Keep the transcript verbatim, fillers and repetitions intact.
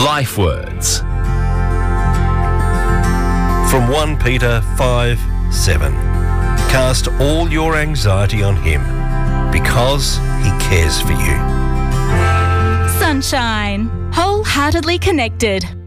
Life words. From First Peter five seven. Cast all your anxiety on him, because he cares for you. Sunshine. Wholeheartedly connected.